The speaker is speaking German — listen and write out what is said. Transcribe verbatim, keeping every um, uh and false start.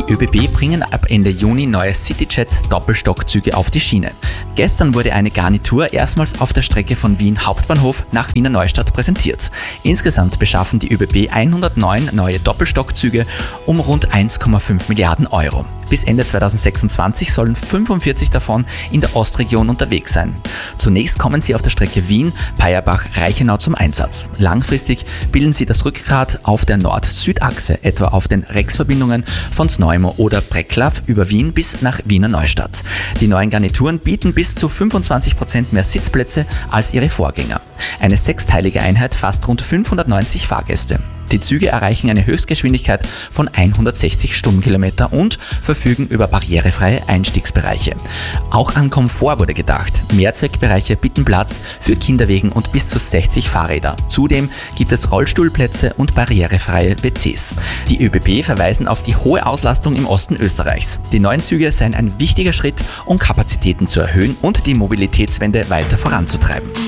ÖBB bringen ab Ende Juni neue CityJet-Doppelstockzüge auf die Schiene. Gestern wurde eine Garnitur erstmals auf der Strecke von Wien Hauptbahnhof nach Wiener Neustadt präsentiert. Insgesamt beschaffen die ÖBB hundertneun neue Doppelstockzüge um rund eins Komma fünf Milliarden Euro. Bis Ende zweitausendsechsundzwanzig sollen fünfundvierzig davon in der Ostregion unterwegs sein. Zunächst kommen sie auf der Strecke Wien-Peierbach-Reichenau zum Einsatz. Langfristig bilden sie das Rückgrat auf der Nord-Süd-Achse, etwa auf den Rex-Verbindungen von Znojmo oder Břeclav über Wien bis nach Wiener Neustadt. Die neuen Garnituren bieten bis zu fünfundzwanzig Prozent mehr Sitzplätze als ihre Vorgänger. Eine sechsteilige Einheit fasst rund fünfhundertneunzig Fahrgäste. Die Züge erreichen eine Höchstgeschwindigkeit von hundertsechzig Stundenkilometer und verfügen über barrierefreie Einstiegsbereiche. Auch an Komfort wurde gedacht. Mehrzweckbereiche bieten Platz für Kinderwegen und bis zu sechzig Fahrräder. Zudem gibt es Rollstuhlplätze und barrierefreie W Cs. Die ÖBB verweisen auf die hohe Auslastung im Osten Österreichs. Die neuen Züge seien ein wichtiger Schritt, um Kapazitäten zu erhöhen und die Mobilitätswende weiter voranzutreiben.